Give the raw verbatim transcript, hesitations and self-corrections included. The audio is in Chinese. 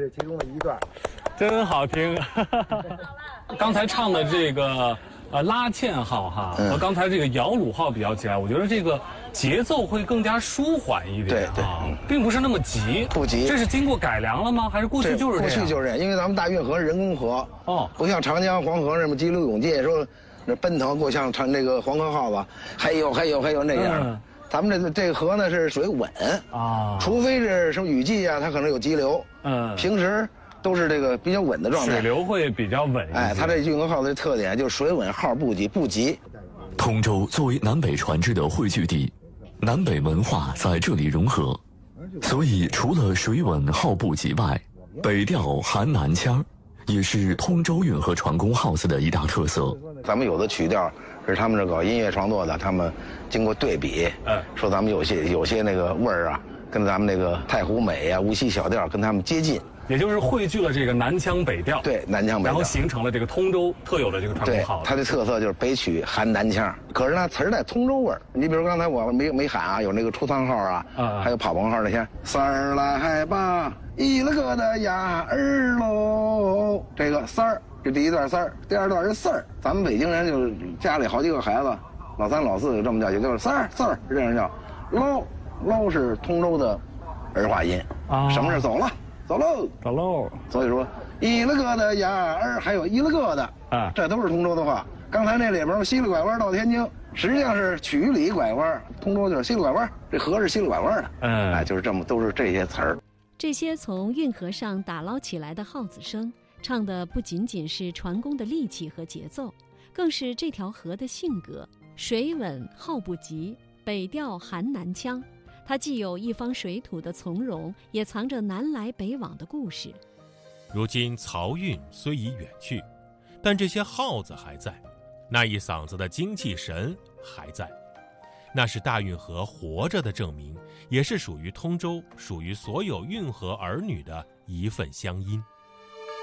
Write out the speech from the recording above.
是其中的一段， 真好听。刚才唱的这个呃拉纤号哈， 嗯、 和刚才这个摇橹号比较起来，我觉得这个节奏会更加舒缓一点。 对对、 啊嗯， 并不是那么急， 不急。 这是经过改良了吗？还是过去就是这样？ 过去就是这样，因为咱们大运河是人工河哦， 不像长江、黄河什么急流勇进，说那奔腾过像唱那个黄河号吧，还有还有还有那样。嗯，咱们这个这个河呢是水稳啊，除非是什么雨季啊，它可能有急流。嗯，平时都是这个比较稳的状态， 水流会比较稳一些。 哎，它这运河号的特点就是水稳，号不急，不急。 通州作为南北船只的汇聚地，南北文化在这里融合，所以除了水稳号不急外，北调含南腔也是通州运河船工 house 的一大特色。 咱们有的曲调是他们这搞音乐创作的，他们经过对比，嗯，说咱们有些有些那个味儿啊，跟咱们那个太湖美啊、无锡小调跟他们接近， 也就是汇聚了这个南腔北调。 对，南腔北调， 然后形成了这个通州特有的这个传统号。 它的特色就是北曲含南腔，可是呢词儿带通州味儿。你比如刚才我没没喊啊，有那个出仓号啊，啊还有跑棚号那些，三儿来吧，一了个的呀儿喽，这个三儿。这第一段三儿，第二段是四儿。咱们北京人就是家里好几个孩子，老三老四就这么叫，也就是三儿四儿这样叫。喽喽是通州的儿化音啊，什么是走了走喽走喽。 所以说一了个的呀儿，还有一了个的啊，这都是通州的话。刚才那里边西里拐弯到天津，实际上是曲里拐弯，通州就是西里拐弯，这河是西里拐弯的。嗯，哎，就是这么都是这些词儿。 这些从运河上打捞起来的号子声。唱的不仅仅是船工的力气和节奏，更是这条河的性格。水稳号不急，北调含南腔，它既有一方水土的从容，也藏着南来北往的故事。 如今漕运虽已远去，但这些号子还在，那一嗓子的精气神还在，那是大运河活着的证明，也是属于通州、属于所有运河儿女的一份乡音。